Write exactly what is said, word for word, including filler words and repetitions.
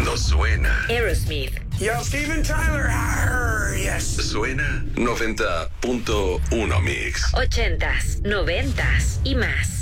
no suena. Aerosmith. Yo, Steven Tyler. Arr, yes. Suena noventa punto uno Mix. Ochentas, noventas y más.